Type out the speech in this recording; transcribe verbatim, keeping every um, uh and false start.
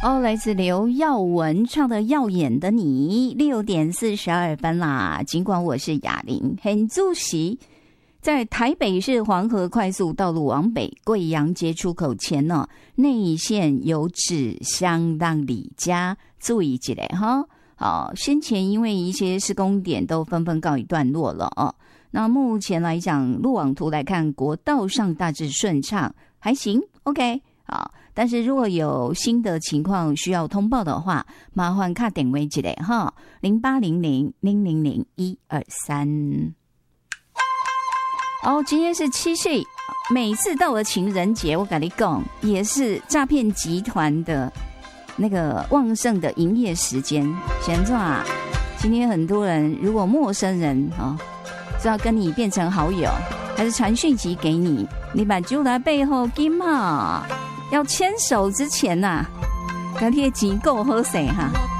哦，来自刘耀文唱的《耀眼的你》，六点四十二分啦。尽管我是哑铃，很主席。在台北市黄河快速道路往北贵阳街出口前呢，内线有指相当里家，注意一下哈。好，先前因为一些施工点都纷纷告一段落了哦。那目前来讲，路网图来看，国道上大致顺畅，还行 ，OK。好，但是如果有新的情况需要通报的话，麻烦卡点位之类哈，零八零零零零零一二三。哦，今天是七夕，每次到了情人节，我跟你讲，也是诈骗集团的那个旺盛的营业时间。贤壮啊，今天很多人如果陌生人啊，是要跟你变成好友，还是传讯息给你，你把就来背后金嘛。要牵手之前呐、啊，赶紧钱够好势哈。